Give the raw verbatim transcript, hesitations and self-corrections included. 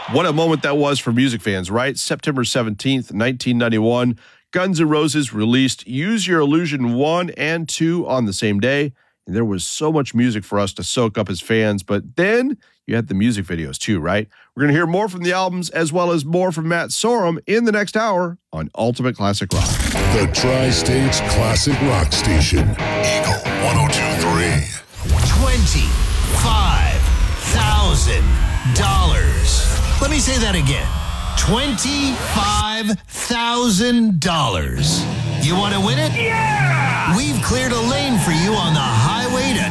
What a moment that was for music fans, right? September seventeenth, nineteen ninety-one, Guns N' Roses released Use Your Illusion one and two on the same day. And there was so much music for us to soak up as fans. But then you had the music videos too, right? We're going to hear more from the albums as well as more from Matt Sorum in the next hour on Ultimate Classic Rock. The Tri-States Classic Rock Station. Eagle one oh two point three. twenty-five thousand dollars. Let me say that again. twenty-five thousand dollars. You want to win it? Yeah! We've cleared a lane for you on the highway to